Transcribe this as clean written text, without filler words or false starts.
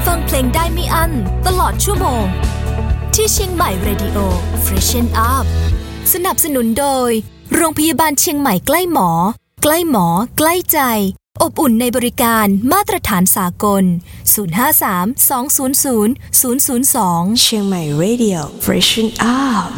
ฟังเพลงได้ไม่อั้นตลอดชั่วโมงที่เชียงใหม่ Radio Freshen Up สนับสนุนโดยโรงพยาบาลเชียงใหม่ใกล้หมอใกล้หมอใกล้ใจอบอุ่นในบริการมาตรฐานสากล053 200 002 เชียงใหม่ Radio Freshen Up